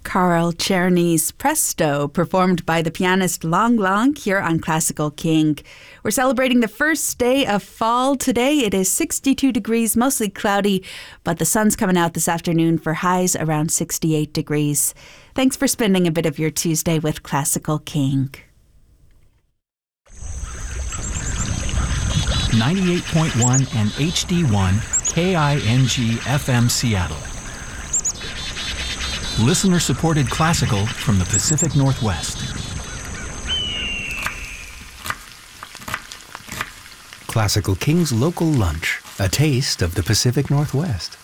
Carl Czerny's Presto, performed by the pianist Lang Lang here on Classical King. We're celebrating the first day of fall today. It is 62 degrees, mostly cloudy, but the sun's coming out this afternoon for highs around 68 degrees. Thanks for spending a bit of your Tuesday with Classical King. 98.1 and HD1 KING FM Seattle. Listener-supported classical from the Pacific Northwest. Classical King's Local Lunch, a taste of the Pacific Northwest.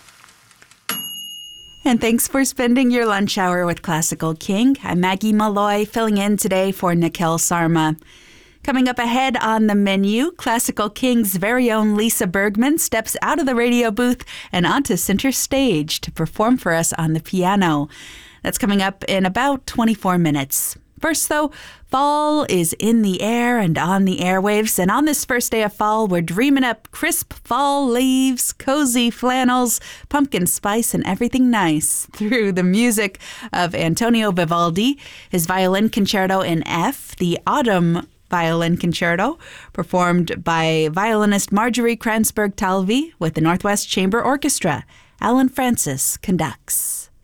And thanks for spending your lunch hour with Classical King. I'm Maggie Malloy, filling in today for Nikhil Sarma. Coming up ahead on the menu, Classical King's very own Lisa Bergman steps out of the radio booth and onto center stage to perform for us on the piano. That's coming up in about 24 minutes. First, though, fall is in the air and on the airwaves, and on this first day of fall, we're dreaming up crisp fall leaves, cozy flannels, pumpkin spice, and everything nice through the music of Antonio Vivaldi, his Violin Concerto in F, the Autumn Violin Concerto, performed by violinist Marjorie Kranzberg Talvi with the Northwest Chamber Orchestra. Alan Francis conducts.